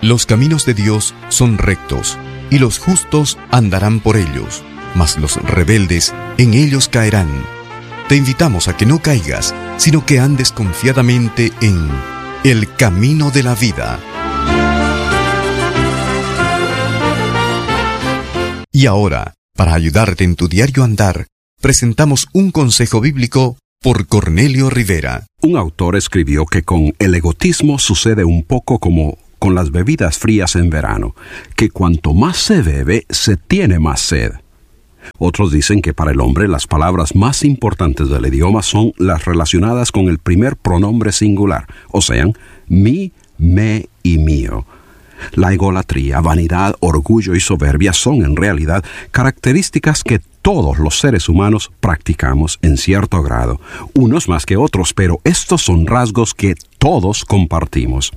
Los caminos de Dios son rectos, y los justos andarán por ellos, mas los rebeldes en ellos caerán. Te invitamos a que no caigas, sino que andes confiadamente en el camino de la vida. Y ahora, para ayudarte en tu diario andar, presentamos un consejo bíblico por Cornelio Rivera. Un autor escribió que con el egotismo sucede un poco como con las bebidas frías en verano, que cuanto más se bebe, se tiene más sed. Otros dicen que para el hombre las palabras más importantes del idioma son las relacionadas con el primer pronombre singular, o sea, mi, me y mío. La egolatría, vanidad, orgullo y soberbia son en realidad características que todos los seres humanos practicamos en cierto grado, unos más que otros, pero estos son rasgos que todos compartimos.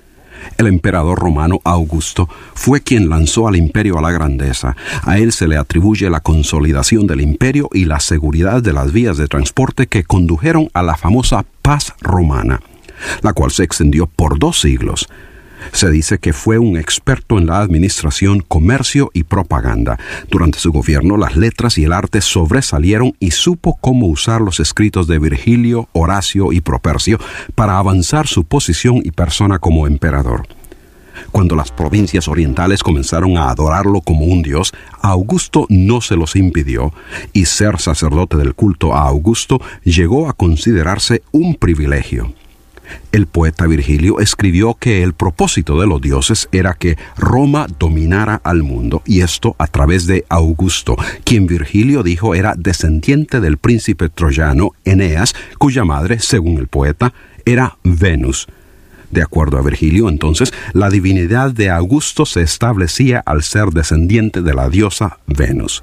El emperador romano Augusto fue quien lanzó al imperio a la grandeza. A él se le atribuye la consolidación del imperio y la seguridad de las vías de transporte que condujeron a la famosa paz romana, la cual se extendió por 2 siglos. Se dice que fue un experto en la administración, comercio y propaganda. Durante su gobierno, las letras y el arte sobresalieron y supo cómo usar los escritos de Virgilio, Horacio y Propercio para avanzar su posición y persona como emperador. Cuando las provincias orientales comenzaron a adorarlo como un dios, a Augusto no se los impidió, y ser sacerdote del culto a Augusto llegó a considerarse un privilegio. El poeta Virgilio escribió que el propósito de los dioses era que Roma dominara al mundo, y esto a través de Augusto, quien Virgilio dijo era descendiente del príncipe troyano Eneas, cuya madre, según el poeta, era Venus. De acuerdo a Virgilio, entonces, la divinidad de Augusto se establecía al ser descendiente de la diosa Venus.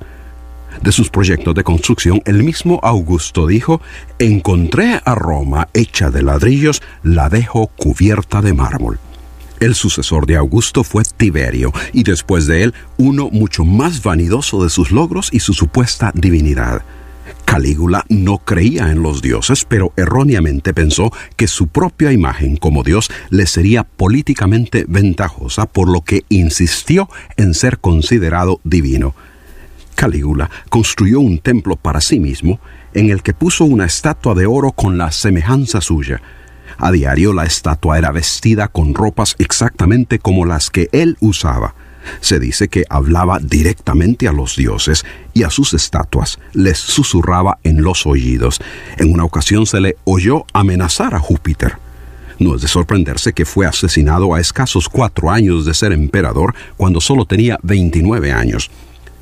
De sus proyectos de construcción, el mismo Augusto dijo: «Encontré a Roma hecha de ladrillos, la dejo cubierta de mármol». El sucesor de Augusto fue Tiberio, y después de él, uno mucho más vanidoso de sus logros y su supuesta divinidad. Calígula no creía en los dioses, pero erróneamente pensó que su propia imagen como dios le sería políticamente ventajosa, por lo que insistió en ser considerado divino. Calígula construyó un templo para sí mismo, en el que puso una estatua de oro con la semejanza suya. A diario la estatua era vestida con ropas exactamente como las que él usaba. Se dice que hablaba directamente a los dioses y a sus estatuas les susurraba en los oídos. En una ocasión se le oyó amenazar a Júpiter. No es de sorprenderse que fue asesinado a escasos 4 años de ser emperador, cuando solo tenía 29 años.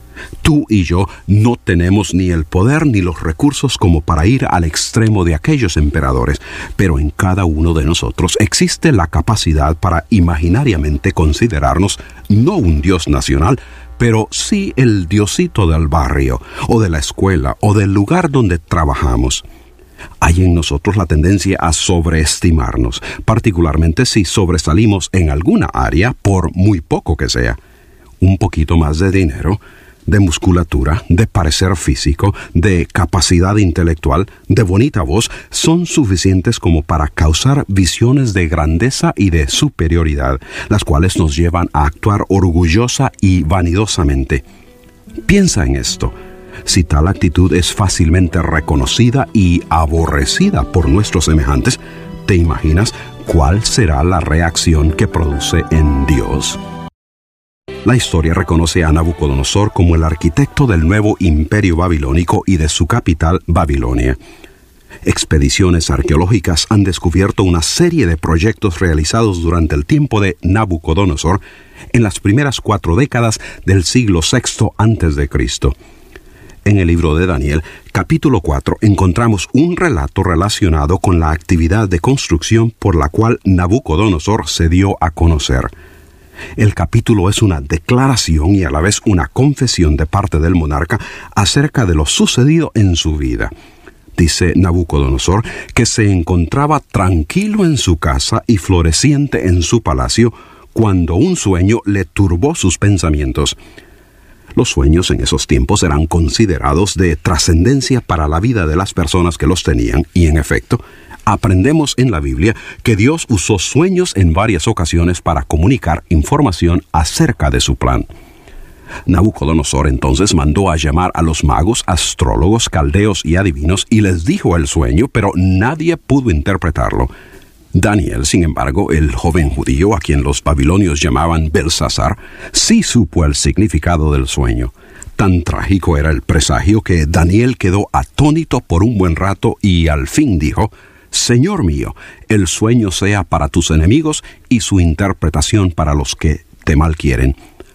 Tú y yo no tenemos ni el poder ni los recursos como para ir al extremo de aquellos emperadores, pero en cada uno de nosotros existe la capacidad para imaginariamente considerarnos no un dios nacional, pero sí el diosito del barrio, o de la escuela, o del lugar donde trabajamos. Hay en nosotros la tendencia a sobreestimarnos, particularmente si sobresalimos en alguna área, por muy poco que sea. Un poquito más de dinero, de musculatura, de parecer físico, de capacidad intelectual, de bonita voz, son suficientes como para causar visiones de grandeza y de superioridad, las cuales nos llevan a actuar orgullosa y vanidosamente. Piensa en esto. Si tal actitud es fácilmente reconocida y aborrecida por nuestros semejantes, ¿te imaginas cuál será la reacción que produce en Dios? La historia reconoce a Nabucodonosor como el arquitecto del nuevo imperio babilónico y de su capital, Babilonia. Expediciones arqueológicas han descubierto una serie de proyectos realizados durante el tiempo de Nabucodonosor en las primeras 4 décadas del siglo VI a.C. En el libro de Daniel, capítulo 4, encontramos un relato relacionado con la actividad de construcción por la cual Nabucodonosor se dio a conocer. El capítulo es una declaración y a la vez una confesión de parte del monarca acerca de lo sucedido en su vida. Dice Nabucodonosor que se encontraba tranquilo en su casa y floreciente en su palacio cuando un sueño le turbó sus pensamientos. Los sueños en esos tiempos eran considerados de trascendencia para la vida de las personas que los tenían y, en efecto, aprendemos en la Biblia que Dios usó sueños en varias ocasiones para comunicar información acerca de su plan. Nabucodonosor entonces mandó a llamar a los magos, astrólogos, caldeos y adivinos y les dijo el sueño, pero nadie pudo interpretarlo. Daniel, sin embargo, el joven judío a quien los babilonios llamaban Belsasar, sí supo el significado del sueño. Tan trágico era el presagio que Daniel quedó atónito por un buen rato y al fin dijo: «Señor mío, el sueño sea para tus enemigos y su interpretación para los que te malquieren».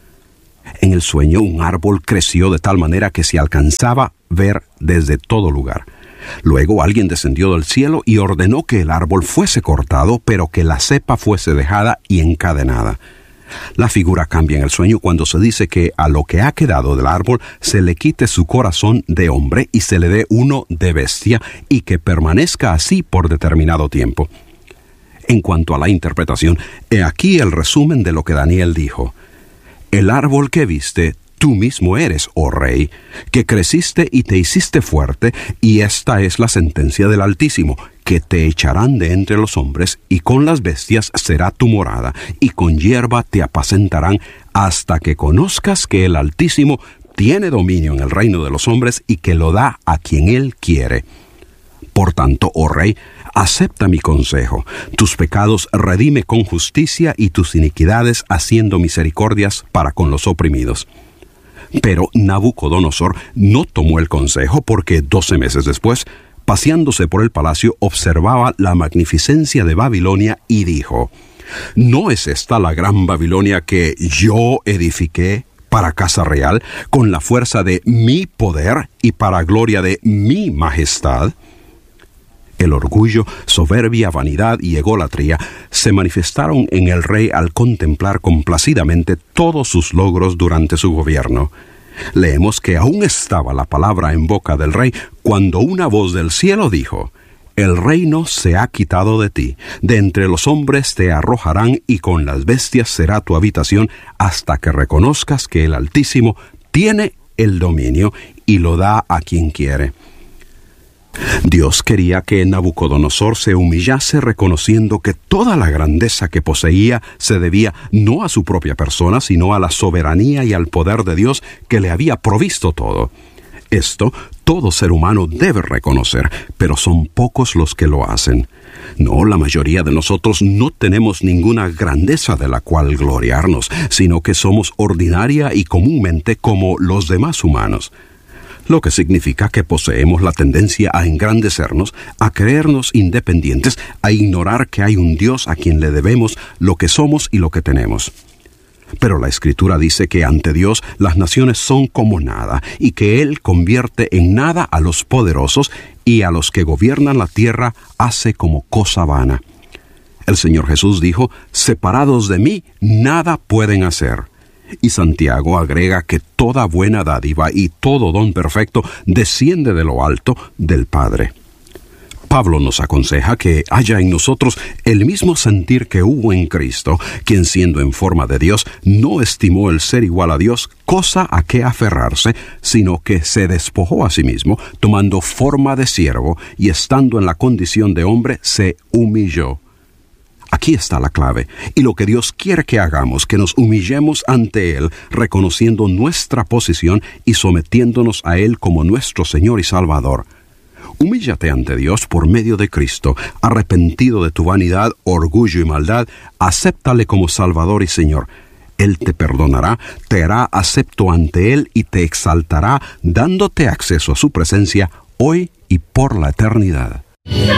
En el sueño un árbol creció de tal manera que se alcanzaba ver desde todo lugar. Luego alguien descendió del cielo y ordenó que el árbol fuese cortado, pero que la cepa fuese dejada y encadenada. La figura cambia en el sueño cuando se dice que a lo que ha quedado del árbol se le quite su corazón de hombre y se le dé uno de bestia y que permanezca así por determinado tiempo. En cuanto a la interpretación, he aquí el resumen de lo que Daniel dijo. El árbol que viste, tú mismo eres, oh rey, que creciste y te hiciste fuerte, y esta es la sentencia del Altísimo, que te echarán de entre los hombres, y con las bestias será tu morada, y con hierba te apacentarán, hasta que conozcas que el Altísimo tiene dominio en el reino de los hombres, y que lo da a quien él quiere. Por tanto, oh rey, acepta mi consejo. Tus pecados redime con justicia y tus iniquidades haciendo misericordias para con los oprimidos. Pero Nabucodonosor no tomó el consejo porque 12 meses después, paseándose por el palacio, observaba la magnificencia de Babilonia y dijo: ¿No es esta la gran Babilonia que yo edifiqué para casa real, con la fuerza de mi poder y para gloria de mi majestad? El orgullo, soberbia, vanidad y egolatría se manifestaron en el rey al contemplar complacidamente todos sus logros durante su gobierno. Leemos que aún estaba la palabra en boca del rey cuando una voz del cielo dijo: «El reino se ha quitado de ti, de entre los hombres te arrojarán y con las bestias será tu habitación hasta que reconozcas que el Altísimo tiene el dominio y lo da a quien quiere». Dios quería que Nabucodonosor se humillase reconociendo que toda la grandeza que poseía se debía no a su propia persona, sino a la soberanía y al poder de Dios que le había provisto todo. Esto todo ser humano debe reconocer, pero son pocos los que lo hacen. No, la mayoría de nosotros no tenemos ninguna grandeza de la cual gloriarnos, sino que somos ordinaria y comúnmente como los demás humanos. Lo que significa que poseemos la tendencia a engrandecernos, a creernos independientes, a ignorar que hay un Dios a quien le debemos lo que somos y lo que tenemos. Pero la Escritura dice que ante Dios las naciones son como nada, y que Él convierte en nada a los poderosos, y a los que gobiernan la tierra hace como cosa vana. El Señor Jesús dijo: «Separados de mí, nada pueden hacer». Y Santiago agrega que toda buena dádiva y todo don perfecto desciende de lo alto del Padre. Pablo nos aconseja que haya en nosotros el mismo sentir que hubo en Cristo, quien siendo en forma de Dios, no estimó el ser igual a Dios cosa a que aferrarse, sino que se despojó a sí mismo, tomando forma de siervo, y estando en la condición de hombre, se humilló. Aquí está la clave, y lo que Dios quiere que hagamos, que nos humillemos ante Él, reconociendo nuestra posición y sometiéndonos a Él como nuestro Señor y Salvador. Humíllate ante Dios por medio de Cristo, arrepentido de tu vanidad, orgullo y maldad, acéptale como Salvador y Señor. Él te perdonará, te hará acepto ante Él y te exaltará, dándote acceso a su presencia hoy y por la eternidad.